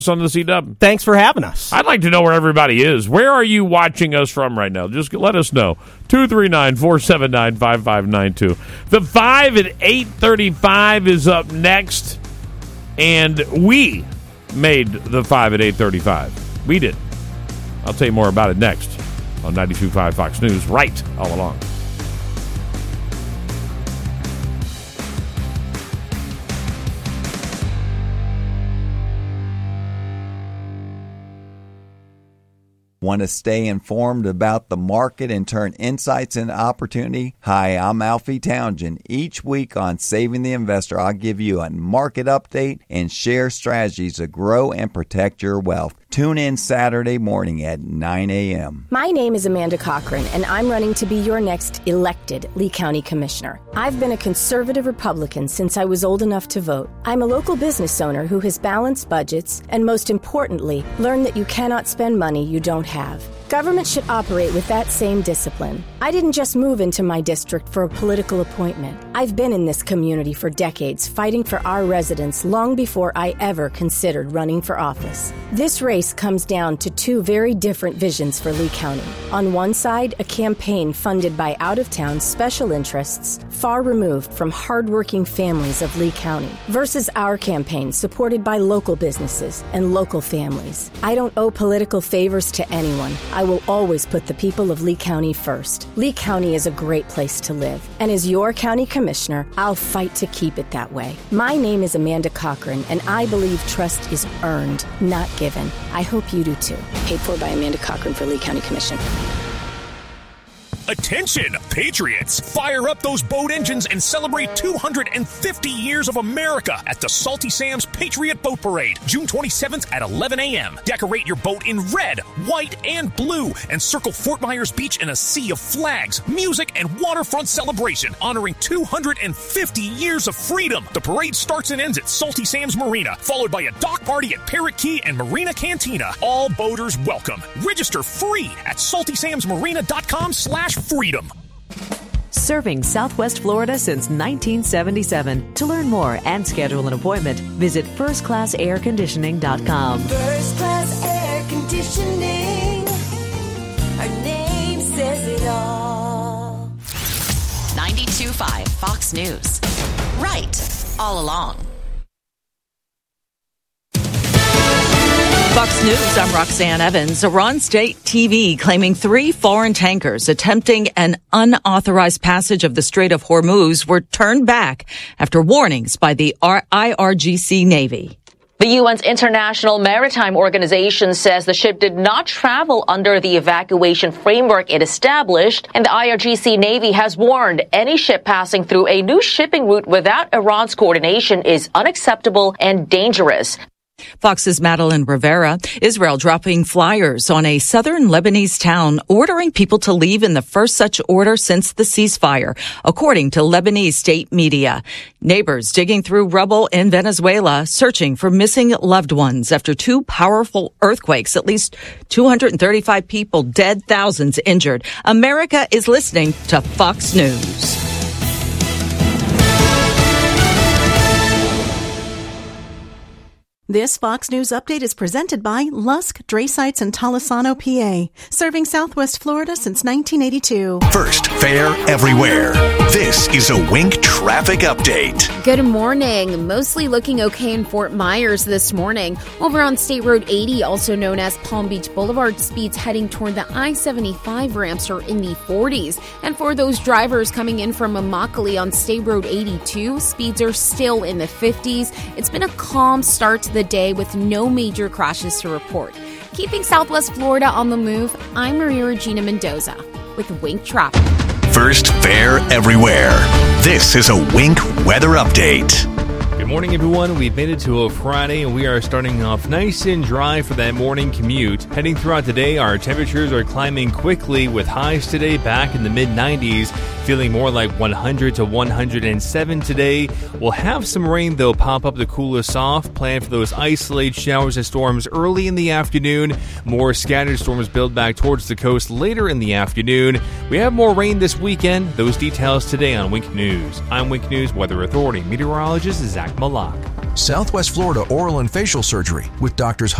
on the C-Dub. Thanks for having us. I'd like to know where everybody is. Where are you watching us from right now? Just let us know. 239-479-5592. The 5 at 8:35 is up next, and we made the 5 at 8:35. We did. I'll tell you more about it next on 92.5 Fox News, right all along. Want to stay informed about the market and turn insights into opportunity? Hi, I'm Alfie Townsend. Each week on Saving the Investor, I'll give you a market update and share strategies to grow and protect your wealth. Tune in Saturday morning at 9 a.m. My name is Amanda Cochran, and I'm running to be your next elected Lee County Commissioner. I've been a conservative Republican since I was old enough to vote. I'm a local business owner who has balanced budgets and, most importantly, learned that you cannot spend money you don't have. Government should operate with that same discipline. I didn't just move into my district for a political appointment. I've been in this community for decades, fighting for our residents long before I ever considered running for office. This race comes down to two very different visions for Lee County. On one side, a campaign funded by out-of-town special interests far removed from hardworking families of Lee County, versus our campaign supported by local businesses and local families. I don't owe political favors to anyone. I will always put the people of Lee County first. Lee County is a great place to live, and as your county commissioner, I'll fight to keep it that way. My name is Amanda Cochran, and I believe trust is earned, not given. I hope you do too. Paid for by Amanda Cochran for Lee County Commission. Attention, Patriots! Fire up those boat engines and celebrate 250 years of America at the Salty Sam's Patriot Boat Parade, June 27th at 11 a.m. Decorate your boat in red, white, and blue, and circle Fort Myers Beach in a sea of flags, music, and waterfront celebration, honoring 250 years of freedom. The parade starts and ends at Salty Sam's Marina, followed by a dock party at Parrot Key and Marina Cantina. All boaters welcome. Register free at saltysamsmarina.com/freedom. Serving Southwest Florida since 1977. To learn more and schedule an appointment, visit firstclassairconditioning.com. First Class Air Conditioning. Our name says it all. 92.5 Fox News. Right all along. Fox News, I'm Roxanne Evans. Iran State TV claiming 3 foreign tankers attempting an unauthorized passage of the Strait of Hormuz were turned back after warnings by the IRGC Navy. The UN's International Maritime Organization says the ship did not travel under the evacuation framework it established, and the IRGC Navy has warned any ship passing through a new shipping route without Iran's coordination is unacceptable and dangerous. Fox's Madeline Rivera. Israel dropping flyers on a southern Lebanese town ordering people to leave in the first such order since the ceasefire, according to Lebanese state media. Neighbors digging through rubble in Venezuela, searching for missing loved ones after 2 powerful earthquakes. At least 235 people dead, thousands injured. America is listening to Fox News. This Fox News update is presented by Lusk Dray Sites in Talisano, PA, serving Southwest Florida since 1982. First, fair everywhere. This is a Wink traffic update. Good morning. Mostly looking okay in Fort Myers this morning. Over on State Road 80, also known as Palm Beach Boulevard, speeds heading toward the I-75 ramps are in the 40s. And for those drivers coming in from Immokalee on State Road 82, speeds are still in the 50s. It's been a calm start to the day with no major crashes to report. Keeping Southwest Florida on the move, I'm Maria Regina Mendoza with Wink Traffic. First, fair everywhere. This is a Wink weather update. Good morning, everyone. We've made it to a Friday, and we are starting off nice and dry for that morning commute. Heading throughout the day, our temperatures are climbing quickly with highs today back in the mid-90s, feeling more like 100 to 107 today. We'll have some rain, though, pop up to cool us off. Plan for those isolated showers and storms early in the afternoon. More scattered storms build back towards the coast later in the afternoon. We have more rain this weekend. Those details today on Wink News. I'm Wink News Weather Authority meteorologist Zach Malak. Southwest Florida Oral and Facial Surgery with Doctors